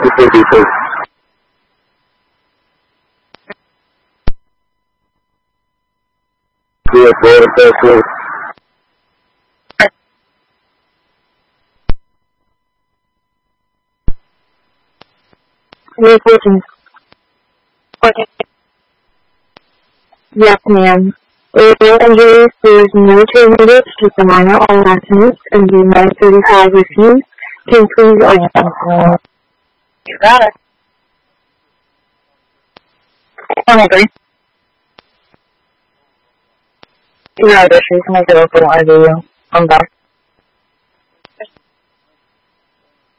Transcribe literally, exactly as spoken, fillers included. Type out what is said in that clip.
people. Yes, very careful. Yes, working. Okay. Yes, ma'am. If no injuries, there is military needed to keep an eye on lessons and the nine thirty-five refuse. Can you please open? You got it. I'm agree. No, this is my girl from I D U. I'm back.